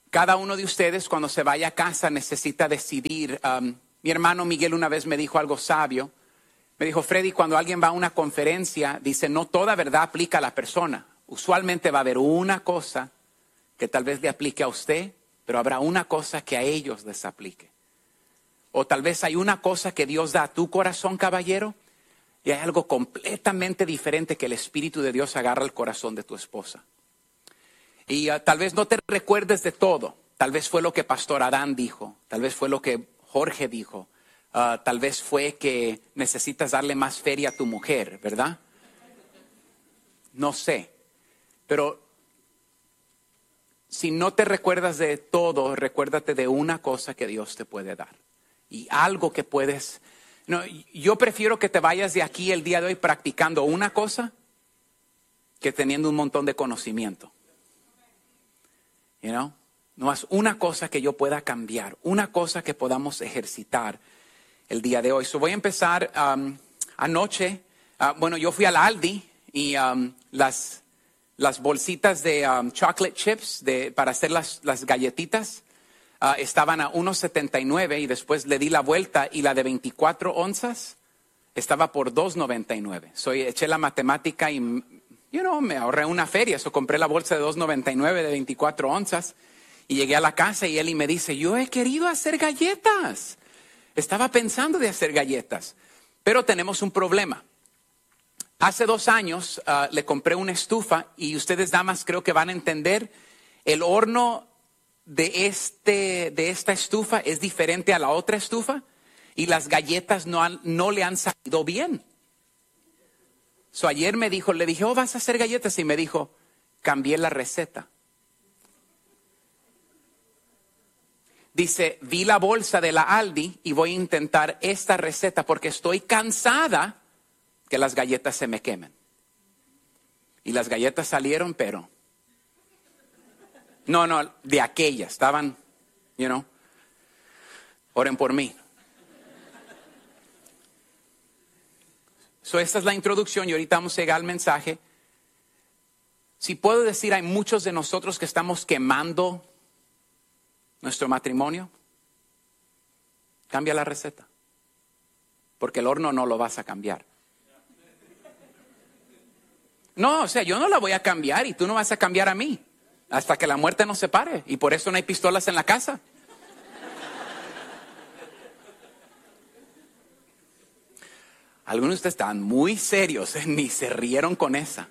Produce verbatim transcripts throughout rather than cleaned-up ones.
cada uno de ustedes cuando se vaya a casa necesita decidir. Um, mi hermano Miguel una vez me dijo algo sabio. Me dijo, Freddy, cuando alguien va a una conferencia, dice, no toda verdad aplica a la persona. Usualmente va a haber una cosa que tal vez le aplique a usted, pero habrá una cosa que a ellos les aplique. O tal vez hay una cosa que Dios da a tu corazón, caballero, y hay algo completamente diferente que el Espíritu de Dios agarra al corazón de tu esposa. Y uh, tal vez no te recuerdes de todo. Tal vez fue lo que Pastor Adán dijo. Tal vez fue lo que Jorge dijo. Uh, tal vez fue que necesitas darle más feria a tu mujer, ¿verdad? No sé. Pero si no te recuerdas de todo, recuérdate de una cosa que Dios te puede dar. Y algo que puedes... No, yo prefiero que te vayas de aquí el día de hoy practicando una cosa que teniendo un montón de conocimiento. You know? No es una cosa que yo pueda cambiar, una cosa que podamos ejercitar el día de hoy. So voy a empezar um, anoche. Uh, bueno, yo fui al Aldi y um, las, las bolsitas de um, chocolate chips de, para hacer las, las galletitas uh, estaban a uno setenta y nueve y después le di la vuelta y la de veinticuatro onzas estaba por dos noventa y nueve. So eché la matemática y you know, me ahorré una feria. So compré la bolsa de dos noventa y nueve de veinticuatro onzas y llegué a la casa y Eli me dice, yo he querido hacer galletas. Estaba pensando de hacer galletas, pero tenemos un problema. Hace dos años uh, le compré una estufa y ustedes damas creo que van a entender, el horno de, este, de esta estufa es diferente a la otra estufa y las galletas no, han, no le han salido bien. So, ayer me dijo, le dije, oh, ¿vas a hacer galletas? Y me dijo, cambié la receta. Dice, vi la bolsa de la Aldi y voy a intentar esta receta porque estoy cansada que las galletas se me quemen. Y las galletas salieron, pero... No, no, de aquellas, estaban, you know, oren por mí. So, esta es la introducción y ahorita vamos a llegar al mensaje. Si puedo decir, hay muchos de nosotros que estamos quemando nuestro matrimonio. Cambia la receta, porque el horno no lo vas a cambiar. No, o sea, yo no la voy a cambiar y tú no vas a cambiar a mí hasta que la muerte nos separe, y por eso no hay pistolas en la casa. Algunos de ustedes estaban muy serios, ¿eh? Ni se rieron con esa.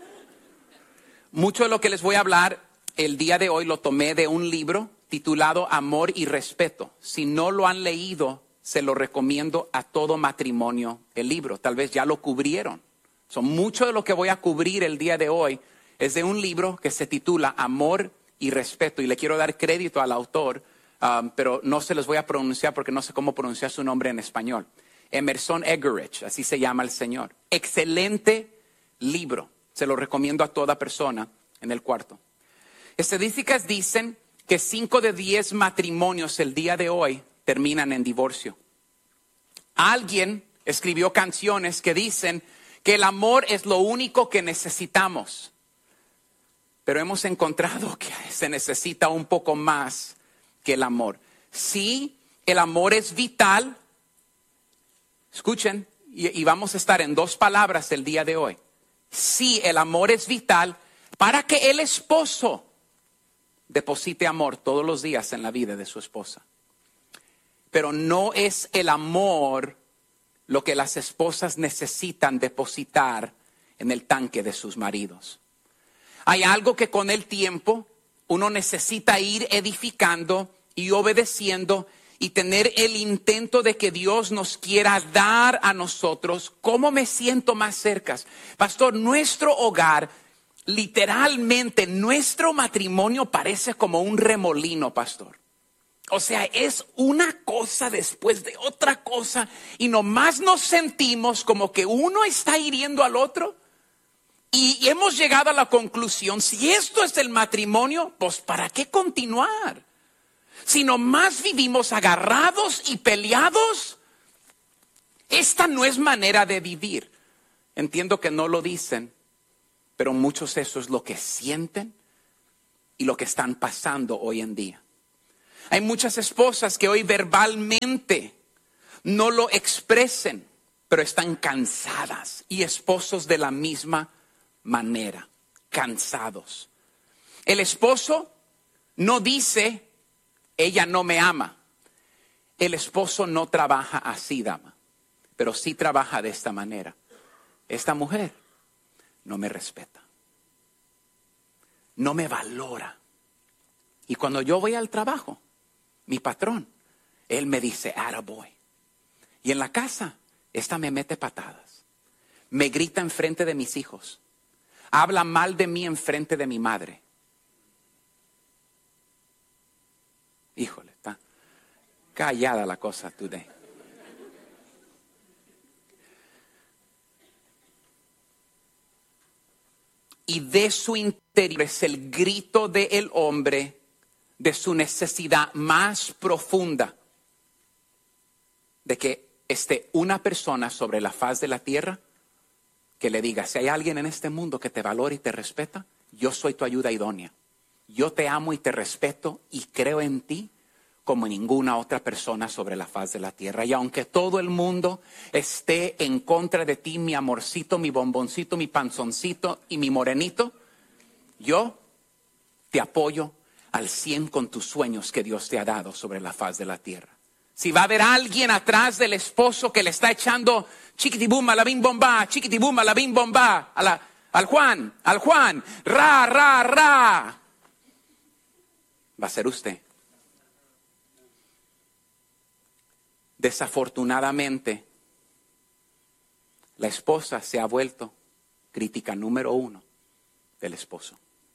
Mucho de lo que les voy a hablar el día de hoy lo tomé de un libro titulado Amor y Respeto. Si no lo han leído, se lo recomiendo a todo matrimonio el libro. Tal vez ya lo cubrieron. So, mucho de lo que voy a cubrir el día de hoy es de un libro que se titula Amor y Respeto. Y le quiero dar crédito al autor, um, pero no se los voy a pronunciar porque no sé cómo pronunciar su nombre en español. Emerson Eggerichs, así se llama el señor. Excelente libro. Se lo recomiendo a toda persona en el cuarto. Estadísticas dicen que cinco de diez matrimonios el día de hoy terminan en divorcio. Alguien escribió canciones que dicen que el amor es lo único que necesitamos. Pero hemos encontrado que se necesita un poco más que el amor. Sí, el amor es vital. Escuchen, y, y vamos a estar en dos palabras el día de hoy. Sí, el amor es vital para que el esposo deposite amor todos los días en la vida de su esposa. Pero no es el amor lo que las esposas necesitan depositar en el tanque de sus maridos. Hay algo que con el tiempo uno necesita ir edificando y obedeciendo y tener el intento de que Dios nos quiera dar a nosotros. ¿Cómo me siento más cerca? Pastor, nuestro hogar, literalmente nuestro matrimonio parece como un remolino, pastor. O sea, es una cosa después de otra cosa y nomás nos sentimos como que uno está hiriendo al otro. Y hemos llegado a la conclusión, si esto es el matrimonio, pues ¿para qué continuar? Si nomás vivimos agarrados y peleados, esta no es manera de vivir. Entiendo que no lo dicen, pero muchos eso es lo que sienten y lo que están pasando hoy en día. Hay muchas esposas que hoy verbalmente no lo expresen, pero están cansadas, y esposos de la misma manera, cansados. El esposo no dice, ella no me ama. El esposo no trabaja así, dama, pero sí trabaja de esta manera. Esta mujer no me respeta, no me valora. Y cuando yo voy al trabajo, mi patrón, él me dice, attaboy. Y en la casa, esta me mete patadas, me grita enfrente de mis hijos, habla mal de mí enfrente de mi madre. Híjole, está callada la cosa today. Y de su interior es el grito del hombre de su necesidad más profunda de que esté una persona sobre la faz de la tierra que le diga, si hay alguien en este mundo que te valora y te respeta, yo soy tu ayuda idónea. Yo te amo y te respeto y creo en ti como ninguna otra persona sobre la faz de la tierra. Y aunque todo el mundo esté en contra de ti, mi amorcito, mi bomboncito, mi panzoncito y mi morenito, yo te apoyo al cien con tus sueños que Dios te ha dado sobre la faz de la tierra. Si va a haber alguien atrás del esposo que le está echando chiquitibum a la bim bomba, chiquitibum a la bim bomba, a la, al Juan, al Juan, ra, ra, ra, va a ser usted. Desafortunadamente, la esposa se ha vuelto crítica número uno del esposo.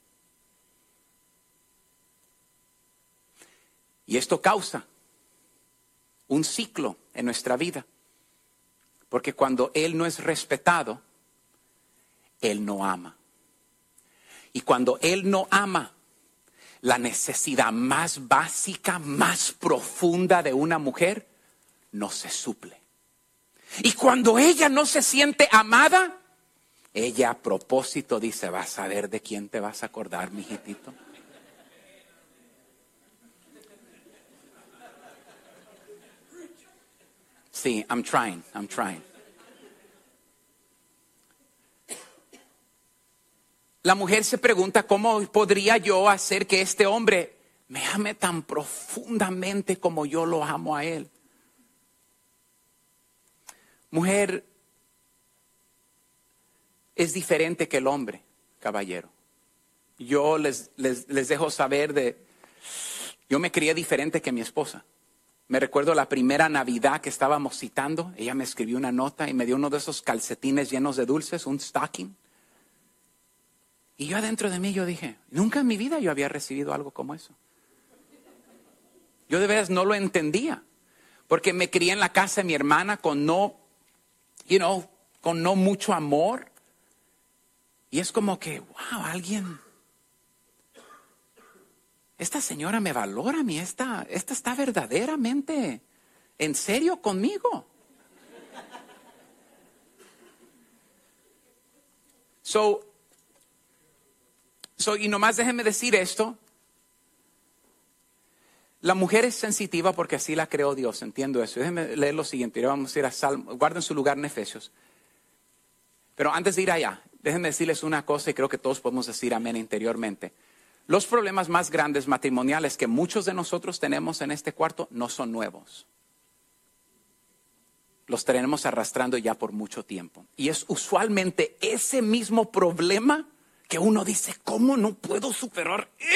Y esto causa un ciclo en nuestra vida. Porque cuando él no es respetado, él no ama. Y cuando él no ama, la necesidad más básica, más profunda de una mujer, no se suple. Y cuando ella no se siente amada, ella a propósito dice, vas a ver de quién te vas a acordar, mijitito. Sí, I'm trying, I'm trying. La mujer se pregunta, ¿cómo podría yo hacer que este hombre me ame tan profundamente como yo lo amo a él? Mujer es diferente que el hombre, caballero. Yo les, les, les dejo saber de, yo me crié diferente que mi esposa. Me recuerdo la primera Navidad que estábamos citando, ella me escribió una nota y me dio uno de esos calcetines llenos de dulces, un stocking. Y yo adentro de mí yo dije, nunca en mi vida yo había recibido algo como eso. Yo de veras no lo entendía, porque me crié en la casa de mi hermana con no, you know, con no mucho amor. Y es como que, wow, alguien, esta señora me valora a mí, esta, esta está verdaderamente en serio conmigo. So, so, y nomás déjenme decir esto. La mujer es sensitiva porque así la creó Dios, entiendo eso. Déjenme leer lo siguiente, y vamos a ir a Salmo, guarden su lugar en Efesios. Pero antes de ir allá, déjenme decirles una cosa y creo que todos podemos decir amén interiormente. Los problemas más grandes matrimoniales que muchos de nosotros tenemos en este cuarto no son nuevos. Los tenemos arrastrando ya por mucho tiempo. Y es usualmente ese mismo problema que uno dice, ¿cómo no puedo superar